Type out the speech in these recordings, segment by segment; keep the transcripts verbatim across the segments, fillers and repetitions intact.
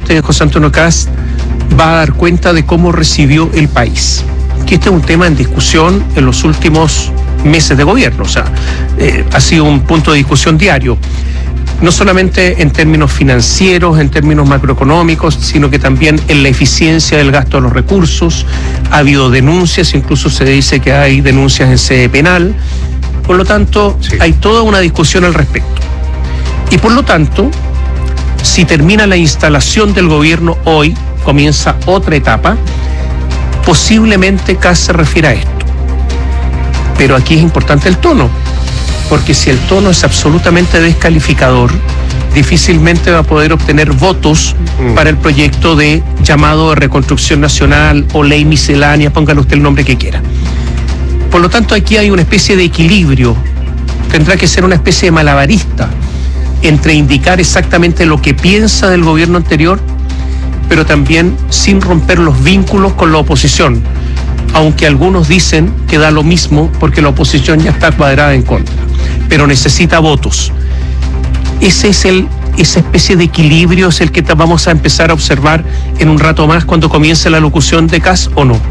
presidente José Antonio Kast va a dar cuenta de cómo recibió el país. Que este es un tema en discusión en los últimos meses de gobierno, o sea, eh, ha sido un punto de discusión diario, no solamente en términos financieros, en términos macroeconómicos, sino que también en la eficiencia del gasto de los recursos. Ha habido denuncias, incluso se dice que hay denuncias en sede penal, por lo tanto, sí. Hay toda una discusión al respecto. Y por lo tanto, si termina la instalación del gobierno hoy, comienza otra etapa, posiblemente Kast se refiere a esto. Pero aquí es importante el tono, porque si el tono es absolutamente descalificador, difícilmente va a poder obtener votos mm. para el proyecto de llamado de reconstrucción nacional o ley miscelánea, póngale usted el nombre que quiera. Por lo tanto, aquí hay una especie de equilibrio, tendrá que ser una especie de malabarista entre indicar exactamente lo que piensa del gobierno anterior, pero también sin romper los vínculos con la oposición, aunque algunos dicen que da lo mismo porque la oposición ya está cuadrada en contra, pero necesita votos. Ese es el, esa especie de equilibrio es el que vamos a empezar a observar en un rato más cuando comience la locución de Kast, ¿o no?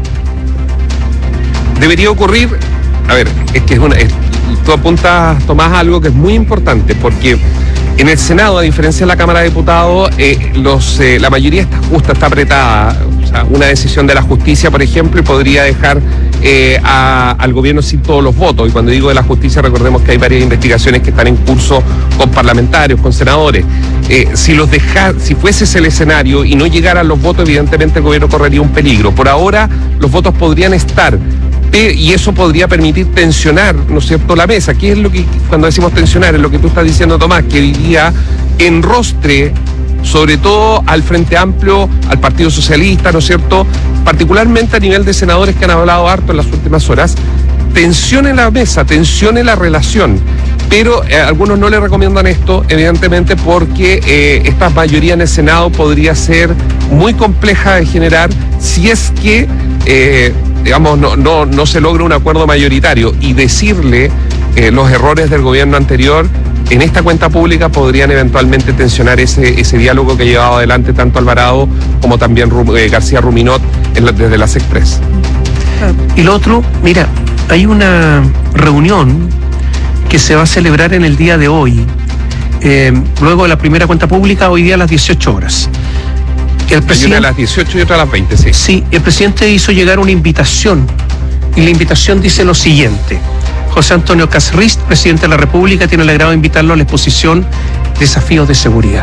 Debería ocurrir, a ver, es que es una, es, tú apuntas, Tomás, a algo que es muy importante, porque en el Senado, a diferencia de la Cámara de Diputados, eh, los, eh, la mayoría está justa, está apretada. O sea, una decisión de la justicia, por ejemplo, podría dejar eh, a, al gobierno sin todos los votos. Y cuando digo de la justicia, recordemos que hay varias investigaciones que están en curso con parlamentarios, con senadores. Eh, si los deja, si fuese ese el escenario y no llegaran los votos, evidentemente el gobierno correría un peligro. Por ahora, los votos podrían estar, y eso podría permitir tensionar, ¿no es cierto?, la mesa. ¿Qué es lo que, cuando decimos tensionar, es lo que tú estás diciendo, Tomás, que hoy día enrostre, sobre todo al Frente Amplio, al Partido Socialista, ¿no es cierto?, particularmente a nivel de senadores que han hablado harto en las últimas horas, tensione la mesa, tensione la relación. Pero eh, algunos no le recomiendan esto, evidentemente, porque eh, esta mayoría en el Senado podría ser muy compleja de generar si es que eh, digamos, no, no, no se logra un acuerdo mayoritario, y decirle eh, los errores del gobierno anterior en esta cuenta pública podrían eventualmente tensionar ese, ese diálogo que ha llevado adelante tanto Alvarado como también eh, García Ruminot en la, desde las Express. Y lo otro, mira, hay una reunión que se va a celebrar en el día de hoy, eh, luego de la primera cuenta pública, hoy día a las dieciocho horas. El presidente, una a las dieciocho y otra a las veinte, sí. Sí, el presidente hizo llegar una invitación, y la invitación dice lo siguiente: José Antonio Kast Rist, presidente de la República, tiene el agrado de invitarlo a la exposición Desafíos de Seguridad.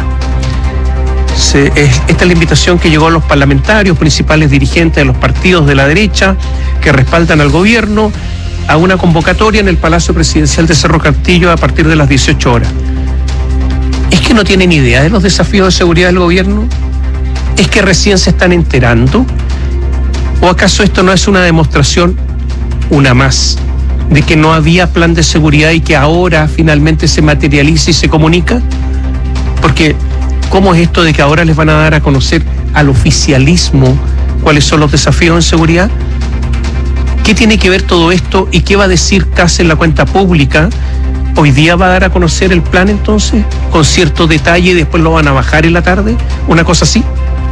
Se, es, esta es la invitación que llegó a los parlamentarios, principales dirigentes de los partidos de la derecha, que respaldan al gobierno, a una convocatoria en el Palacio Presidencial de Cerro Castillo a partir de las dieciocho horas. ¿Es que no tienen idea de los desafíos de seguridad del gobierno? ¿Es que recién se están enterando? ¿O acaso esto no es una demostración, una más, de que no había plan de seguridad y que ahora finalmente se materializa y se comunica? Porque, ¿cómo es esto de que ahora les van a dar a conocer al oficialismo cuáles son los desafíos en seguridad? ¿Qué tiene que ver todo esto y qué va a decir Kast en la cuenta pública? ¿Hoy día va a dar a conocer el plan entonces, con cierto detalle, y después lo van a bajar en la tarde? ¿Una cosa así?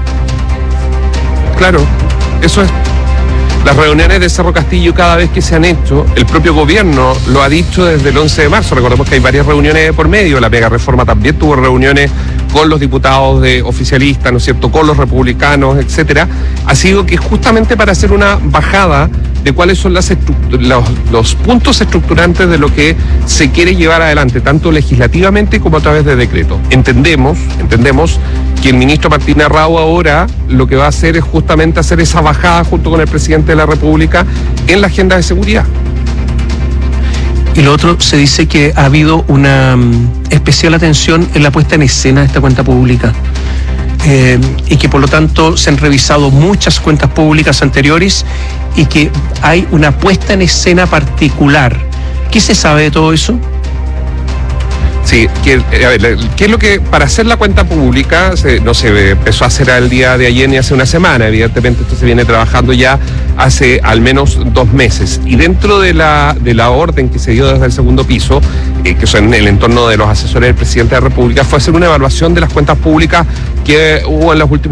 Claro, eso es. Las reuniones de Cerro Castillo, cada vez que se han hecho, el propio gobierno lo ha dicho desde el once de marzo. Recordemos que hay varias reuniones por medio. La Mega Reforma también tuvo reuniones con los diputados de oficialistas, ¿no es cierto?, con los republicanos, etcétera. Ha sido que justamente para hacer una bajada de cuáles son las los, los puntos estructurantes de lo que se quiere llevar adelante, tanto legislativamente como a través de decreto. Entendemos, entendemos que el ministro Martín Arrau ahora lo que va a hacer es justamente hacer esa bajada junto con el presidente de la República en la agenda de seguridad. Y lo otro, se dice que ha habido una um, especial atención en la puesta en escena de esta cuenta pública. Eh, y que por lo tanto se han revisado muchas cuentas públicas anteriores y que hay una puesta en escena particular. ¿Qué se sabe de todo eso? Sí, que, a ver, ¿qué es lo que, para hacer la cuenta pública, se, no se empezó a hacer al día de ayer ni hace una semana? Evidentemente esto se viene trabajando ya hace al menos dos meses. Y dentro de la, de la orden que se dio desde el segundo piso, eh, que son en el entorno de los asesores del presidente de la República, fue hacer una evaluación de las cuentas públicas que hubo en los últimos